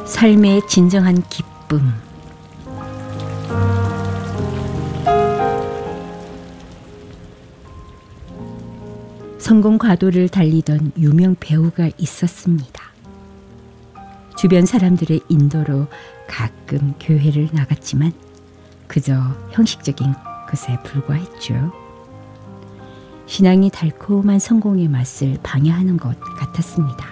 삶의 진정한 기쁨. 성공 과도를 달리던 유명 배우가 있었습니다. 주변 사람들의 인도로 가끔 교회를 나갔지만 그저 형식적인 것에 불과했죠. 신앙이 달콤한 성공의 맛을 방해하는 것 같았습니다.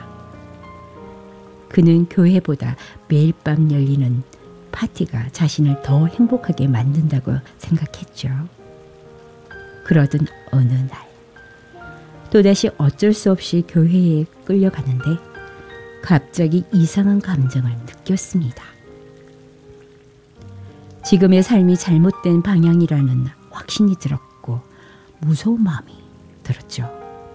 그는 교회보다 매일 밤 열리는 파티가 자신을 더 행복하게 만든다고 생각했죠. 그러던 어느 날 또다시 어쩔 수 없이 교회에 끌려가는데 갑자기 이상한 감정을 느꼈습니다. 지금의 삶이 잘못된 방향이라는 확신이 들었고 무서운 마음이 들었죠.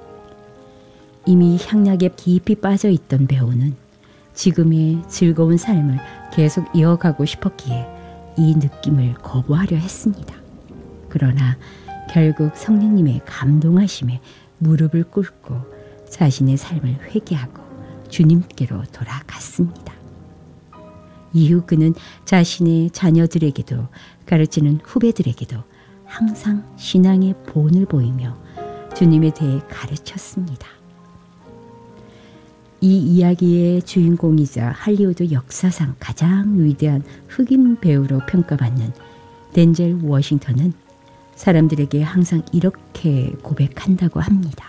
이미 향락에 깊이 빠져 있던 배우는 지금의 즐거운 삶을 계속 이어가고 싶었기에 이 느낌을 거부하려 했습니다. 그러나 결국 성령님의 감동하심에 무릎을 꿇고 자신의 삶을 회개하고 주님께로 돌아갔습니다. 이후 그는 자신의 자녀들에게도 가르치는 후배들에게도 항상 신앙의 본을 보이며 주님에 대해 가르쳤습니다. 이 이야기의 주인공이자 할리우드 역사상 가장 위대한 흑인 배우로 평가받는 덴젤 워싱턴은 사람들에게 항상 이렇게 고백한다고 합니다.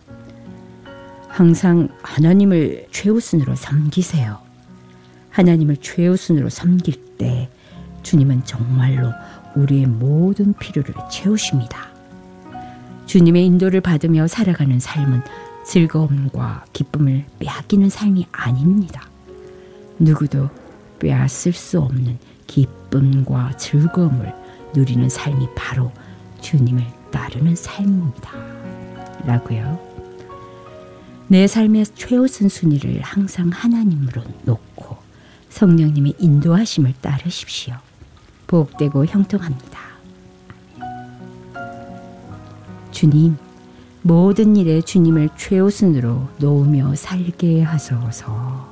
항상 하나님을 최우선으로 섬기세요. 하나님을 최우선으로 섬길 때 주님은 정말로 우리의 모든 필요를 채우십니다. 주님의 인도를 받으며 살아가는 삶은 즐거움과 기쁨을 빼앗기는 삶이 아닙니다. 누구도 빼앗을 수 없는 기쁨과 즐거움을 누리는 삶이 바로 주님을 따르는 삶입니다. 라고요. 내 삶의 최우선 순위를 항상 하나님으로 놓고 성령님의 인도하심을 따르십시오. 복되고 형통합니다. 주님, 모든 일에 주님을 최우선으로 놓으며 살게 하소서.